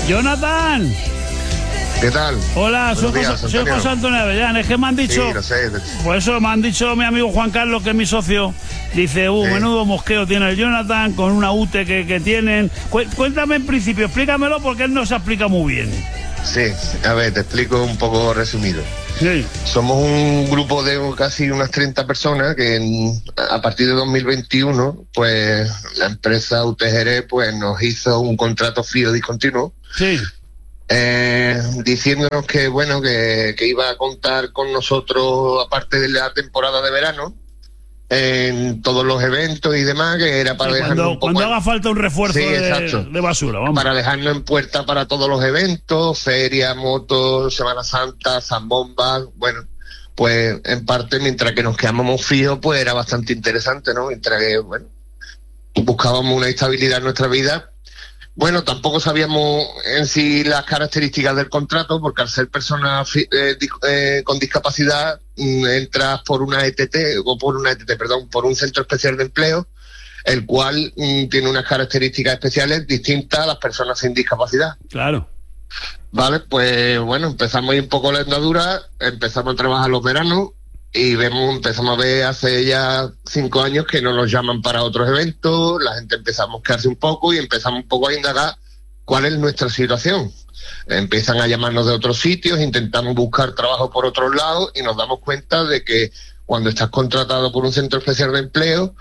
Jonathan. ¿Qué tal? Hola, soy José Antonio Avellán. Es que me han dicho... Sí, lo sé. Pues eso, me han dicho mi amigo Juan Carlos, que es mi socio. Dice, menudo mosqueo tiene el Jonathan con una UTE que tienen. Cuéntame en principio, explícamelo porque él no se explica muy bien. Sí, a ver, te explico un poco resumido. Sí. Somos un grupo de casi unas 30 personas que a partir de 2021, pues la empresa UTGR pues nos hizo un contrato fijo discontinuo. Sí. Diciéndonos que bueno que iba a contar con nosotros aparte de la temporada de verano en todos los eventos y demás, que era para dejarnos un poco cuando haga falta un refuerzo de basura, vamos. Para dejarnos en puerta para todos los eventos, ferias, motos, Semana Santa, zambombas, bueno, pues en parte mientras que nos quedábamos fijos pues era bastante interesante, ¿no? Mientras que, bueno, buscábamos una estabilidad en nuestra vida. Bueno, tampoco sabíamos en sí las características del contrato, porque al ser personas con discapacidad, entras por una por un centro especial de empleo, el cual tiene unas características especiales distintas a las personas sin discapacidad. Claro. Vale, pues bueno, empezamos ahí un poco la andadura, empezamos a trabajar los veranos y empezamos a ver hace ya 5 años que no nos llaman para otros eventos, la gente empezamos a quedarse un poco y empezamos un poco a indagar cuál es nuestra situación. Empiezan a llamarnos de otros sitios, intentamos buscar trabajo por otros lados y nos damos cuenta de que cuando estás contratado por un centro especial de empleo,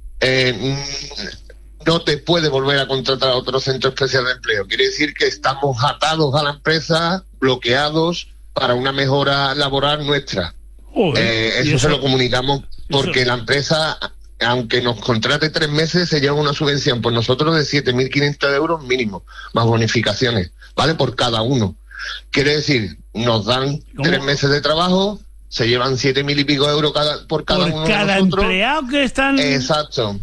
no te puede volver a contratar a otro centro especial de empleo. Quiere decir que estamos atados a la empresa, bloqueados para una mejora laboral nuestra. Eso se lo comunicamos porque la empresa, aunque nos contrate 3 meses, se lleva una subvención por nosotros de 7.500 euros mínimo, más bonificaciones, ¿vale? Por cada uno. Quiere decir, nos dan 3 meses de trabajo, se llevan 7.000 y pico euros por cada uno de nosotros. Empleado que están... Exacto.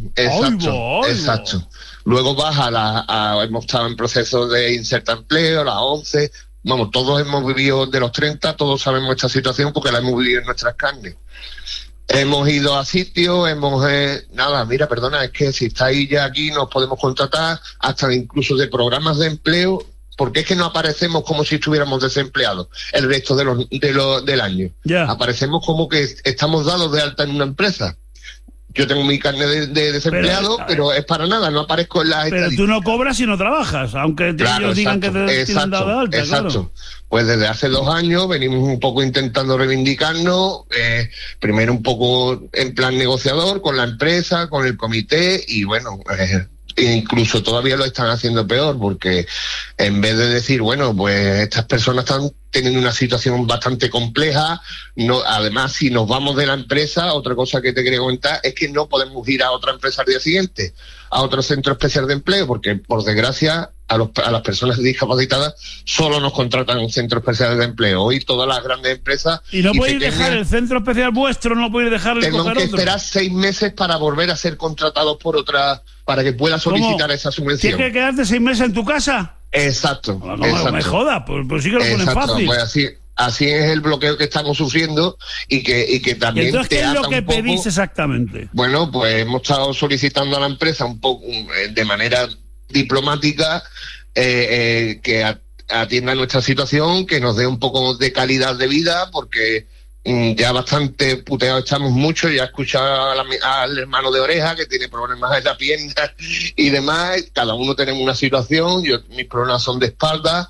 Luego hemos estado en proceso de inserta empleo, las 11... Vamos, todos hemos vivido de los 30, todos sabemos esta situación porque la hemos vivido en nuestras carnes. Hemos ido a sitios, mira, perdona, es que si estáis ya aquí nos podemos contratar, hasta incluso de programas de empleo, porque es que no aparecemos como si estuviéramos desempleados el resto del año. Yeah. Aparecemos como que estamos dados de alta en una empresa. Yo tengo mi carnet de desempleado, pero es para nada, no aparezco en las estadísticas. Pero tú no cobras si no trabajas, aunque ellos digan que te tienen dado de alta. Exacto. Claro. Pues desde hace 2 años venimos un poco intentando reivindicarnos, primero un poco en plan negociador con la empresa, con el comité, y bueno, incluso todavía lo están haciendo peor, porque en vez de decir, bueno, pues estas personas están teniendo una situación bastante compleja, además si nos vamos de la empresa, otra cosa que te quería comentar es que no podemos ir a otra empresa al día siguiente, a otro centro especial de empleo, porque por desgracia a las personas discapacitadas solo nos contratan en centros especiales de empleo. Hoy todas las grandes empresas... Y no podéis dejar el centro especial vuestro, no podéis dejarlo y coger otro. Tenemos que esperar 6 meses para volver a ser contratados por otra, para que pueda solicitar esa subvención. ¿Tienes que quedarte 6 meses en tu casa? Exacto. No me jodas, pues sí que lo pones fácil. Pues así es el bloqueo que estamos sufriendo y que también... ¿Y entonces qué es lo que pedís exactamente? Bueno, pues hemos estado solicitando a la empresa un poco de manera diplomática que atienda nuestra situación, que nos dé un poco de calidad de vida, porque ya bastante puteados estamos mucho. Ya he escuchado al hermano de oreja que tiene problemas en la pierna y demás. Cada uno tenemos una situación. Mis problemas son de espalda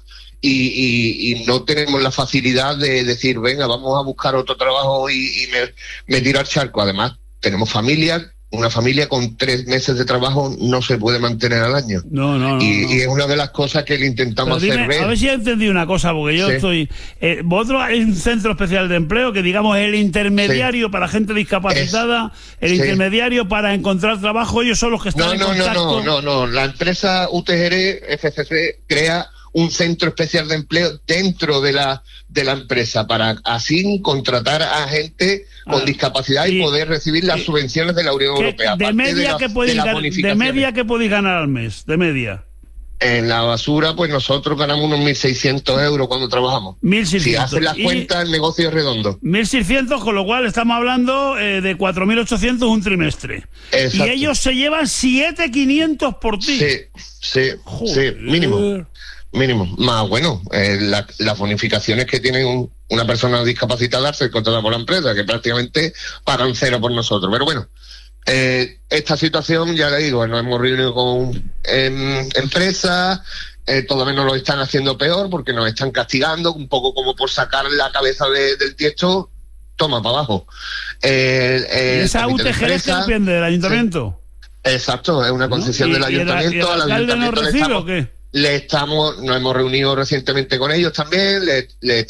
y no tenemos la facilidad de decir, venga, vamos a buscar otro trabajo y me tiro al charco. Además, tenemos familia. Una familia con 3 meses de trabajo no se puede mantener al año. No. Y es una de las cosas que le intentamos hacer ver. A ver si he entendido una cosa, porque yo estoy... vosotros hay un centro especial de empleo que, digamos, es el intermediario para gente discapacitada, intermediario para encontrar trabajo, ellos son los que están en contacto. No. La empresa UTGR FCC crea un centro especial de empleo dentro de la empresa para así contratar a gente con discapacidad y poder recibir las subvenciones de la Unión Europea. ¿De media qué podéis ganar al mes? De media. En la basura, pues nosotros ganamos unos 1.600 euros cuando trabajamos. 1.600. Si haces las cuentas, el negocio es redondo. 1.600, con lo cual estamos hablando de 4.800 un trimestre. Exacto. Y ellos se llevan 7.500 por ti. Sí, mínimo. Más bueno, las bonificaciones que tiene una persona discapacitada se contrata por la empresa, que prácticamente pagan cero por nosotros. Pero bueno, esta situación, ya le digo, nos hemos reunido con empresas, todavía nos lo están haciendo peor porque nos están castigando, un poco como por sacar la cabeza del tiesto, toma para abajo. ¿Y esa UTG depende del ayuntamiento? Sí. Exacto, es una concesión del ayuntamiento. ¿Al alcalde no recibe o qué? Nos hemos reunido recientemente con ellos también, le